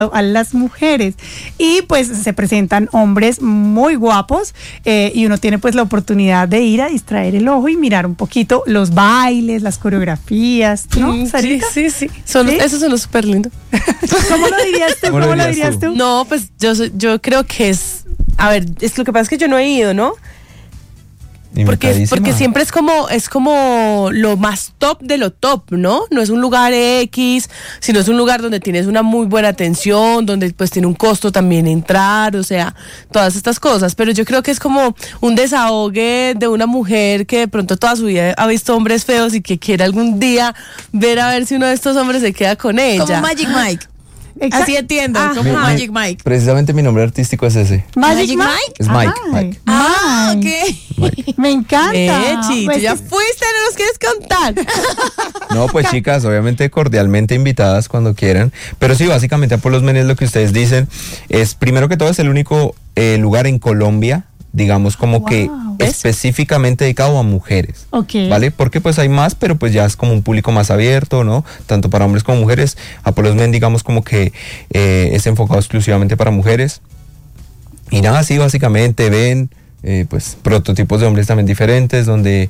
a las mujeres y pues se presentan hombres muy guapos y uno tiene pues la oportunidad de ir a distraer el ojo y mirar un poquito los bailes, las coreografías, ¿no, Sarita? Sí. Eso son los súper lindo. ¿Cómo lo dirías tú? ¿Cómo lo dirías tú? No, pues yo creo que es, a ver, es lo que pasa es que yo no he ido, ¿no? Porque siempre es como lo más top de lo top, ¿no? No es un lugar X, sino es un lugar donde tienes una muy buena atención, donde pues tiene un costo también entrar, o sea, todas estas cosas. Pero yo creo que es como un desahogue de una mujer que de pronto toda su vida ha visto hombres feos y que quiere algún día ver a ver si uno de estos hombres se queda con ella. Como Magic Mike. Exacto. Así entiendo, como Magic Mike. Precisamente mi nombre artístico es ese. ¿Magic Mike? Es Mike. Ok. Me encanta. Tú Pues ya fuiste, no nos quieres contar. No, pues chicas, obviamente cordialmente invitadas cuando quieran. Pero sí, básicamente Apolos Men es lo que ustedes dicen. Es, primero que todo, es el único lugar en Colombia, digamos, como que específicamente dedicado a mujeres, ¿vale? Porque pues hay más, pero pues ya es como un público más abierto, ¿no? Tanto para hombres como mujeres. Apolos Men, digamos, como que es enfocado exclusivamente para mujeres. Y nada, sí, básicamente ven pues prototipos de hombres también diferentes, donde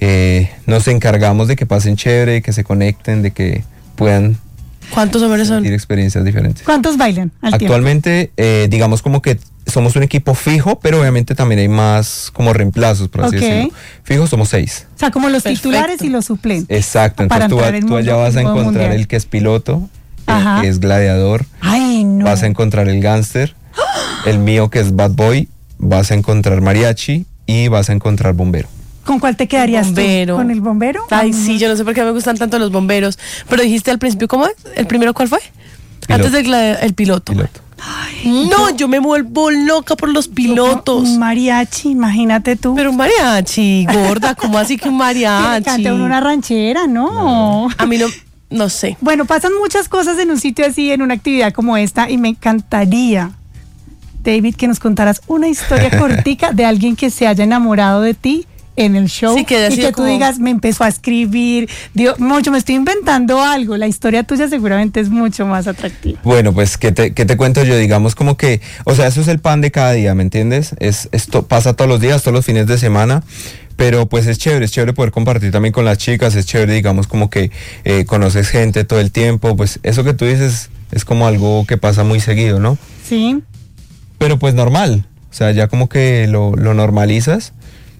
nos encargamos de que pasen chévere, que se conecten, de que puedan... ¿Cuántos hombres son? Sentir experiencias diferentes. ¿Cuántos bailan al Actualmente, digamos como que somos un equipo fijo, pero obviamente también hay más como reemplazos, por así decirlo. Fijos somos 6. O sea, como los titulares y los suplentes. Exacto, entonces tú allá vas a encontrar mundial. El que es piloto, el que es gladiador. Ay, no. Vas a encontrar el gángster, el mío que es bad boy, vas a encontrar mariachi y vas a encontrar bombero. ¿Con cuál te quedarías tú? ¿Con el bombero? Ay, sí, yo no sé por qué me gustan tanto los bomberos. Pero dijiste al principio, ¿cómo es? ¿El primero cuál fue? Piloto. Antes del piloto. Ay, no, yo me vuelvo loca por los pilotos. Un mariachi, imagínate tú. Pero un mariachi, gorda, ¿cómo así que un mariachi? Canta una ranchera, ¿no? A mí no sé. Bueno, pasan muchas cosas en un sitio así, en una actividad como esta, y me encantaría, David, que nos contaras una historia cortica de alguien que se haya enamorado de ti en el show, sí, que y que tú digas, me empezó a escribir, digo, mucho, me estoy inventando algo, la historia tuya seguramente es mucho más atractiva. Bueno, pues, ¿qué te cuento yo? Digamos como que, o sea, eso es el pan de cada día, ¿me entiendes? Esto pasa todos los días, todos los fines de semana, pero pues es chévere poder compartir también con las chicas, es chévere, digamos, como que conoces gente todo el tiempo, pues eso que tú dices es como algo que pasa muy seguido, ¿no? Sí. Pero pues normal, o sea, ya como que lo normalizas.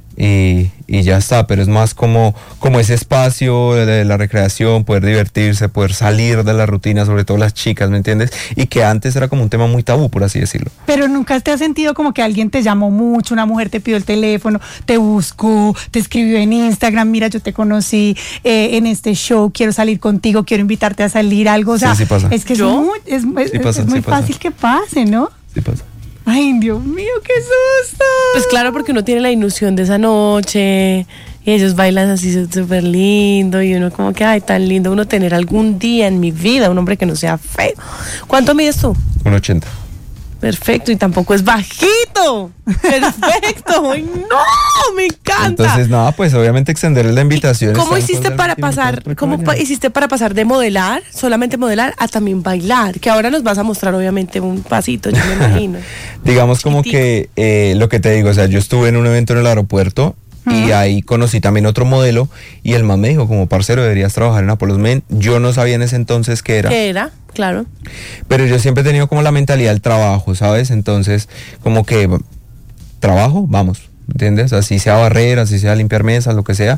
Y ya está, pero es más como ese espacio de la recreación, poder divertirse, poder salir de la rutina, sobre todo las chicas, ¿me entiendes? Y que antes era como un tema muy tabú, por así decirlo. Pero nunca te has sentido como que alguien te llamó mucho, una mujer te pidió el teléfono, te buscó, te escribió en Instagram, mira, yo te conocí en este show, quiero salir contigo, quiero invitarte a salir, algo, o sea, sí pasa. Es que es muy fácil que pase, ¿no? Sí pasa. Ay, Dios mío, qué susto. Pues claro, porque uno tiene la ilusión de esa noche y ellos bailan así súper lindo y uno como que, ay, tan lindo uno tener algún día en mi vida un hombre que no sea feo. ¿Cuánto mides tú? 1.80. Perfecto, y tampoco es bajito. Perfecto. Ay, no, me encanta. Entonces, nada, pues obviamente extenderle la invitación. ¿Cómo hiciste para pasar? ¿Hiciste para pasar de modelar, solamente modelar, a también bailar? Que ahora nos vas a mostrar obviamente un pasito, yo me imagino. Digamos como que lo que te digo, o sea, yo estuve en un evento en el aeropuerto y ahí conocí también otro modelo y el man me dijo, como parcero, deberías trabajar en Apolos Men. Yo no sabía en ese entonces qué era. ¿Qué era? Claro. Pero yo siempre he tenido como la mentalidad del trabajo, ¿sabes? Entonces, como que trabajo, vamos, ¿entiendes? Así sea barrer, así sea limpiar mesas, lo que sea.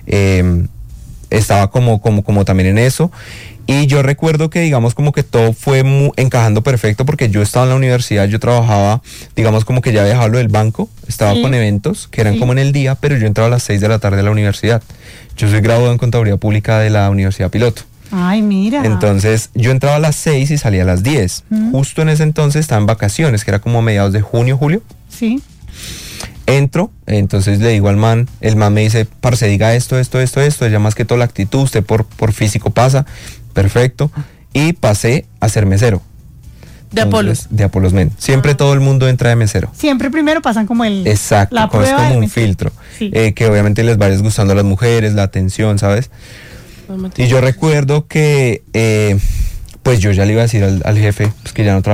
Estaba como también en eso. Y yo recuerdo que, digamos, como que todo fue encajando perfecto porque yo estaba en la universidad, yo trabajaba, digamos, como que ya había dejado lo del banco, estaba con eventos que eran como en el día, pero yo entraba a las 6 de la tarde a la universidad. Yo soy graduado en Contaduría Pública de la Universidad Piloto. Ay, mira. Entonces, yo entraba a las 6 y salía a las 10. Justo en ese entonces estaba en vacaciones, que era como a mediados de junio, julio. Sí. Entro, entonces le digo al man, el man me dice, parce, diga esto, ya más que todo la actitud, usted por físico pasa, perfecto, y pasé a ser mesero. De Apolos. De Apolos Men. Siempre todo el mundo entra de mesero. Siempre primero pasan como el... Exacto, la prueba es como un filtro, que obviamente les va gustando a las mujeres, la atención, ¿sabes? Y yo recuerdo que Pues yo ya le iba a decir al jefe pues que ya no